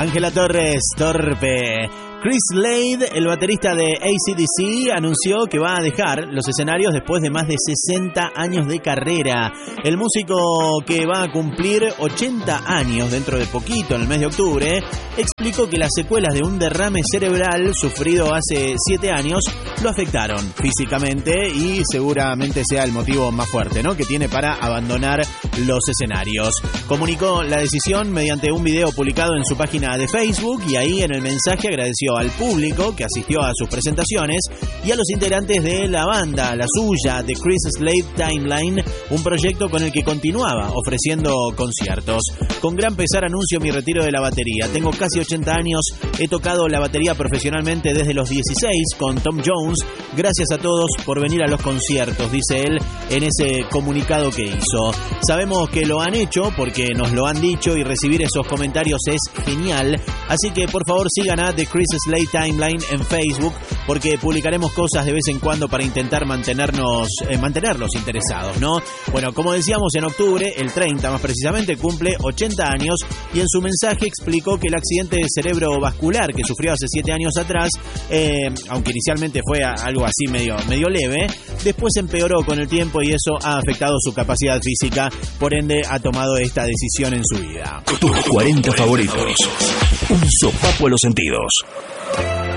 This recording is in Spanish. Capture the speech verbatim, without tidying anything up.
Ángela Torres, Torpe. Chris Slade, el baterista de A C D C, anunció que va a dejar los escenarios después de más de sesenta años de carrera. El músico, que va a cumplir ochenta años dentro de poquito, en el mes de octubre, explicó que las secuelas de un derrame cerebral sufrido hace siete años lo afectaron físicamente y seguramente sea el motivo más fuerte, ¿no?, que tiene para abandonar los escenarios. Comunicó la decisión mediante un video publicado en su página de Facebook y ahí en el mensaje agradeció al público que asistió a sus presentaciones y a los integrantes de la banda, la suya, de Chris Slade Timeline, un proyecto con el que continuaba ofreciendo conciertos. Con gran pesar anuncio mi retiro de la batería. Tengo casi ochenta años, he tocado la batería profesionalmente desde los dieciséis con Tom Jones. Gracias a todos por venir a los conciertos, dice él en ese comunicado que hizo. Sabemos que lo han hecho porque nos lo han dicho y recibir esos comentarios es genial, así que por favor sigan a The Chris Slade Timeline en Facebook porque publicaremos cosas de vez en cuando para intentar mantenernos eh, mantenerlos interesados, ¿no? Bueno, como decíamos, en octubre, el treinta más precisamente, cumple ochenta años y en su mensaje explicó que el accidente cerebrovascular que sufrió hace siete años atrás, eh, aunque inicialmente fue algo así medio, medio leve, después empeoró con el tiempo y eso ha afectado su capacidad física, por ende ha tomado esta decisión en su vida. Tus cuarenta favoritos. Un sopapo a los sentidos.